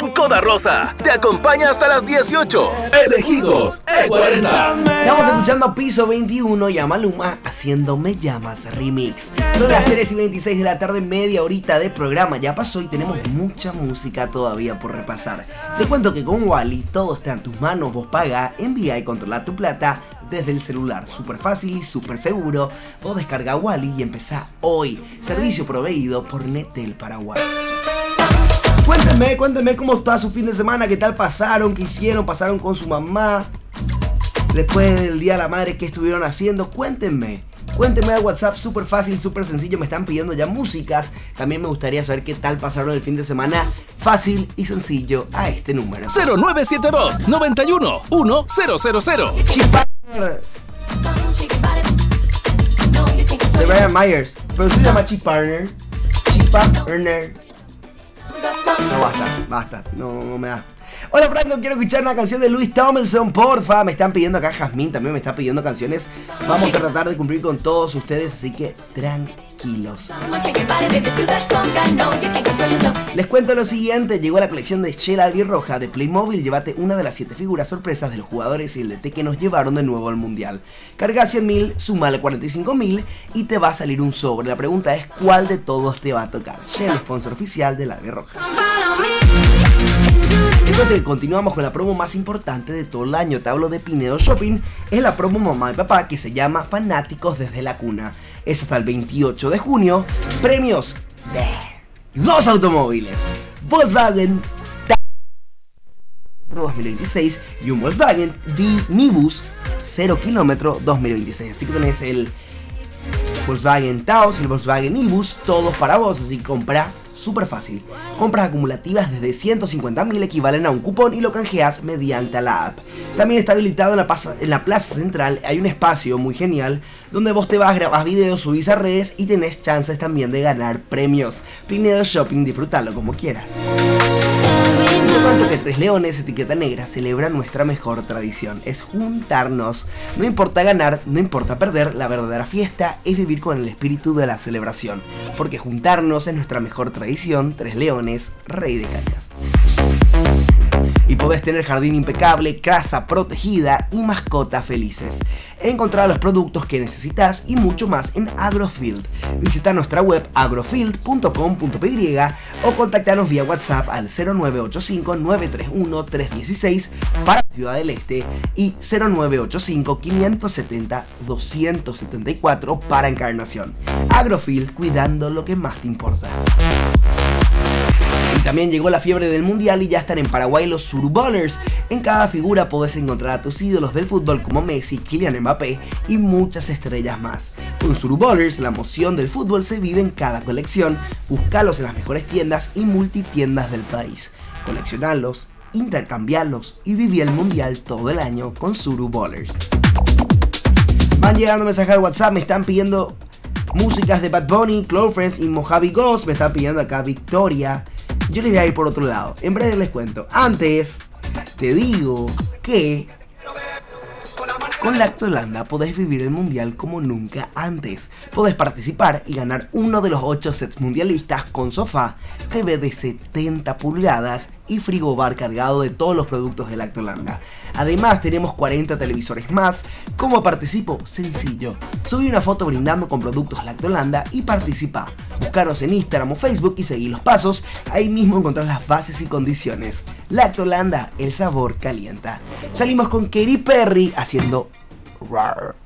Blanco da Rosa te acompaña hasta las 18. Elegidos E40. Estamos escuchando Piso 21 y a Maluma haciendo Me Llamas Remix. Son las 3:26 de la tarde, media horita de programa ya pasó y tenemos mucha música todavía por repasar. Te cuento que con Wally todo está en tus manos, vos paga, envía y controla tu plata desde el celular. Súper fácil y súper seguro. Vos descarga Wally y empezá hoy. Servicio proveído por Netel Paraguay. Cuéntenme cómo está su fin de semana, qué tal pasaron, qué hicieron, pasaron con su mamá. Después del Día de la Madre, ¿qué estuvieron haciendo? Cuéntenme al WhatsApp, súper fácil, súper sencillo. Me están pidiendo ya músicas. También me gustaría saber qué tal pasaron el fin de semana. Fácil y sencillo a este número 0972 91 1000. De Brian Myers, pero se llama Chip Partner. No, basta, no me da. Hola Franco, quiero escuchar una canción de Louis Tomlinson, porfa. Me están pidiendo acá, Jazmín también me está pidiendo canciones. Vamos a tratar de cumplir con todos ustedes, así que tranquilos. Les cuento lo siguiente, llegó la colección de Shell Albirroja de Playmobil. Llévate una de las 7 figuras sorpresas de los jugadores y el DT que nos llevaron de nuevo al Mundial. Carga 100.000, sumale 45.000 y te va a salir un sobre. La pregunta es, ¿cuál de todos te va a tocar? Shell, sponsor oficial de la Albirroja. Después que continuamos con la promo más importante de todo el año, te hablo de Pinedo Shopping. Es la promo mamá y papá que se llama Fanáticos desde la cuna. Es hasta el 28 de junio. Premios de 2 automóviles: Volkswagen 2026 y un Volkswagen D-Nibus 0 km 2026. Así que tenés el Volkswagen Taos y el Volkswagen Nibus, todos para vos, así que compra. Súper fácil. Compras acumulativas desde 150.000 equivalen a un cupón y lo canjeas mediante la app. También está habilitado en la plaza central. Hay un espacio muy genial donde vos te vas, grabás videos, subís a redes y tenés chances también de ganar premios. Pinedo Shopping, disfrútalo como quieras. Que Tres Leones, etiqueta negra, celebra nuestra mejor tradición. Es juntarnos. No importa ganar, no importa perder, la verdadera fiesta es vivir con el espíritu de la celebración. Porque juntarnos es nuestra mejor tradición. Tres Leones, rey de cañas. Y podés tener jardín impecable, casa protegida y mascotas felices. Encontrar los productos que necesitas y mucho más en Agrofield. Visita nuestra web agrofield.com.py o contactanos vía WhatsApp al 0985-931-316 para Ciudad del Este y 0985-570-274 para Encarnación. Agrofield, cuidando lo que más te importa. Y también llegó la fiebre del mundial y ya están en Paraguay los Suruballers. En cada figura podés encontrar a tus ídolos del fútbol como Messi, Kylian Mbappé y muchas estrellas más. Con Suruballers, la emoción del fútbol se vive en cada colección. Búscalos en las mejores tiendas y multitiendas del país. Coleccionalos, intercambialos y viví el mundial todo el año con Suruballers. Van llegando mensajes al WhatsApp, me están pidiendo músicas de Bad Bunny, Cloud Friends y Mojave Ghost. Me están pidiendo acá Victoria. Yo les voy a ir por otro lado. En breve les cuento. Antes, te digo que con Lactolanda podés vivir el mundial como nunca antes. Podés participar y ganar uno de los 8 sets mundialistas con sofá, TV de 70 pulgadas y frigobar cargado de todos los productos de Lactolanda. Además tenemos 40 televisores más. ¿Cómo participo? Sencillo. Subí una foto brindando con productos Lactolanda y participa. Búscanos en Instagram o Facebook y seguí los pasos. Ahí mismo encontrás las bases y condiciones. Lactolanda, el sabor calienta. Salimos con Katy Perry haciendo Rar.